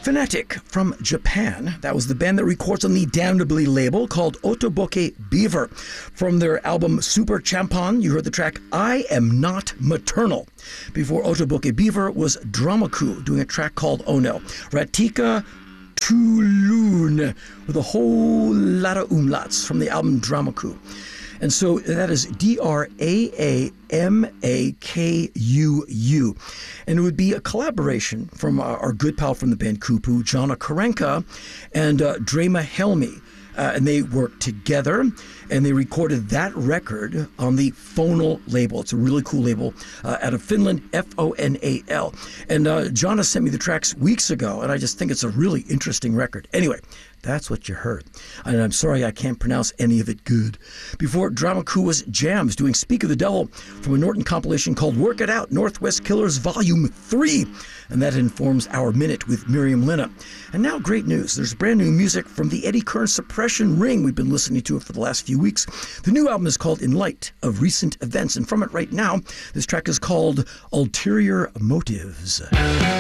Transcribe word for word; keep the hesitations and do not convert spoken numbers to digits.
Phonetic from Japan. That was the band that records on the Damnably label called Otoboke Beaver. From their album Super Champon, you heard the track I Am Not Maternal. Before Otoboke Beaver was Dramaku doing a track called Oh No. Ratika Tulun with a whole lot of umlauts from the album Dramaku. And so that is D R A A M A K U U. And it would be a collaboration from our, our good pal from the band Kupu, Jana Karenka, and uh, Drema Helmi. Uh, and they worked together, and they recorded that record on the Fonal label. It's a really cool label uh, out of Finland, F O N A L. And uh, Jana sent me the tracks weeks ago, and I just think it's a really interesting record. Anyway, that's what you heard. And I'm sorry I can't pronounce any of it good. Before Dramaku was Jams doing Speak of the Devil from a Norton compilation called Work It Out, Northwest Killers Volume three. And that informs our minute with Miriam Lina. And now great news. There's brand new music from the Eddie Kern Suppression Ring. We've been listening to it for the last few weeks. The new album is called In Light of Recent Events. And from it right now, this track is called Ulterior Motives.